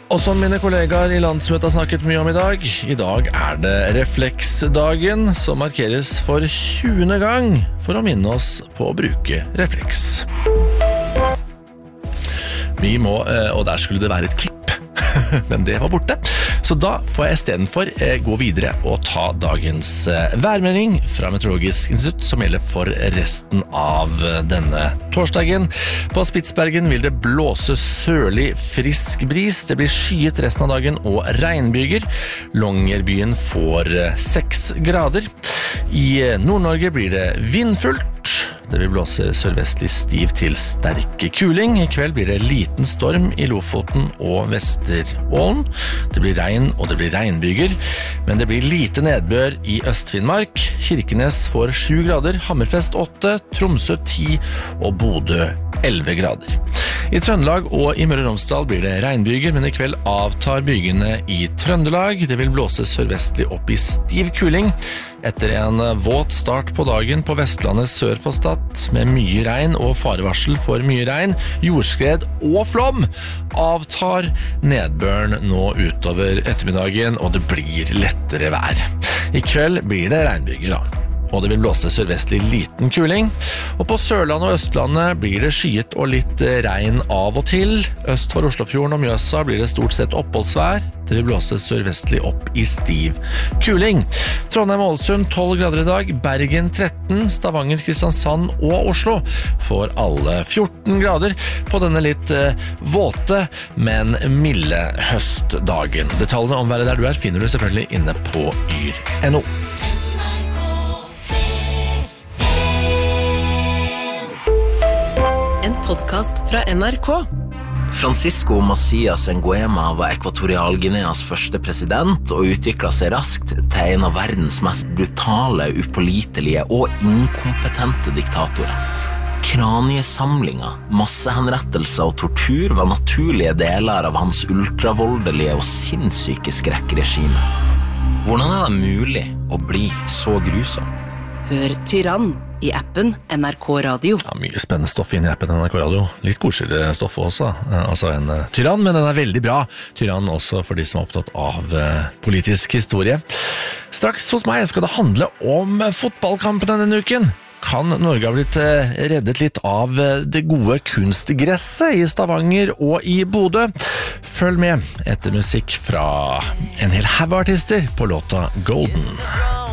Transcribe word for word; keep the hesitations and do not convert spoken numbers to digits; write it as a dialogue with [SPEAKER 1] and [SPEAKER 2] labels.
[SPEAKER 1] Og som mine kollegaer i landsmøtet har snakket mye om i dag, i dag er det refleksdagen, som markeres for tjuende gang for å minne oss på å bruke refleks. Vi må, og der skulle det være et klipp, men det var borte. Så da får jeg i stedet for gå videre og ta dagens værmelding fra Meteorologisk institutt, som gjelder for resten av denne torsdagen. På Spitsbergen vil det blåse sørlig frisk bris. Det blir skyet resten av dagen og regnbyger. Longyearbyen får seks grader. I Nord-Norge blir det vindfullt. Det vil blåse sørvestlig stiv til sterk kuling. I kveld blir det liten storm i Lofoten og Vesterålen. Det blir regn og det blir regnbyger, men det blir lite nedbør i Øst-Finnmark. Kirkenes får sju grader, Hammerfest åtte, Tromsø ti og Bodø elleve grader. I Trøndelag og i Møre og Romsdal blir det regnbyger, men i kveld avtar bygene i Trøndelag. Det vil blåse sørvestlig opp i stiv kuling. Etter en våt start på dagen på Vestlandet sør for Stad, med mye regn og farevarsel for mye regn, jordskred og flom, avtar nedbøren nå utover ettermiddagen, og det blir lettere vær. I kveld blir det regnbyger da. Og det vil blåse sørvestlig liten kuling. Og på Sørlandet og Østlandet blir det skyet og litt regn av og til. Øst for Oslofjorden og Mjøsa blir det stort sett oppholdsvær. Det vil blåse sørvestlig opp i stiv kuling. Trondheim og Ålesund tolv grader i dag, Bergen tretten, Stavanger, Kristiansand og Oslo får alle fjorten grader på denne litt uh, våte, men milde høstdagen. Detaljene om været der du er finner du selvfølgelig inne på yr punktum no.
[SPEAKER 2] Podcast fra N R K.
[SPEAKER 3] Francisco Macias Nguema var Ekvatorialguineas første president og utviklet seg raskt til en av verdens mest brutale, upålitelige og inkompetente diktatorer. Kraniesamlinger, massehenrettelser og tortur var naturlige deler av hans ultravoldelige og sinnssyke skrekkregime. Hvordan er det mulig å bli så grusom?
[SPEAKER 2] Hør Tyrann i appen N R K Radio.
[SPEAKER 1] Ja, mye spennende stoff inn i appen N R K Radio. Litt koseligere stoff også, altså en uh, Tyrann, men den er veldig bra. Tyrann også for de som er opptatt av uh, politisk historie. Straks hos meg skal det handle om fotballkampen denne uken. Kan Norge ha blitt uh, reddet litt av uh, det gode kunstgresset i Stavanger og i Bodø? Følg med etter musikk fra en hel haug artister på låta Golden.